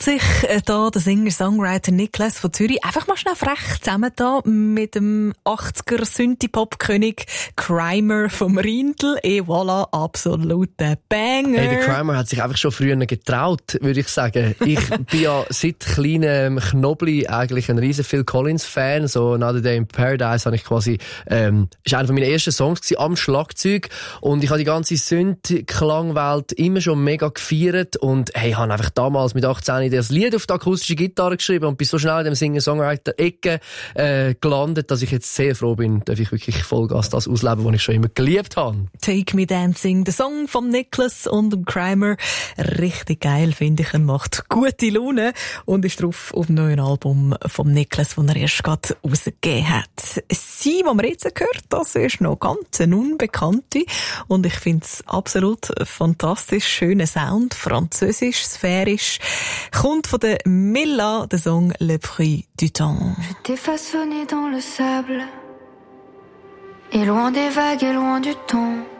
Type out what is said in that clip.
sich da der Singer-Songwriter Niklas von Zürich einfach mal schnell frech zusammen da mit dem 80er Synthie-Pop-König Crymer vom Rindl. Et voilà, absoluter Banger. Hey, der Crymer hat sich einfach schon früher getraut, würde ich sagen. Ich bin ja seit kleinem Knobli eigentlich ein riesen Phil Collins-Fan. So Another Day in Paradise habe ich quasi, ist einer von meinen ersten Songs gewesen, am Schlagzeug. Und ich habe die ganze Synth-Klangwelt immer schon mega gefeiert. Und hey, habe einfach damals mit 18 das Lied auf die akustische Gitarre geschrieben und bin so schnell in dem Singer-Songwriter-Ecke gelandet, dass ich jetzt sehr froh bin, dass ich wirklich Vollgas das ausleben, was ich schon immer geliebt habe. Take Me Dancing, der Song von Niklas und dem Crymer. Richtig geil, finde ich. Er macht gute Laune und ist drauf auf dem neuen Album von Niklas, das er erst gerade rausgegeben hat. Sie, die wir jetzt hören, das ist noch ganz eine Unbekannte und ich finde es absolut fantastisch. Schöner Sound, französisch, sphärisch. Kommt von der Milla, der Song Le Bruit du Temps. Je t'ai façonné dans le sable et loin des vagues et loin du temps.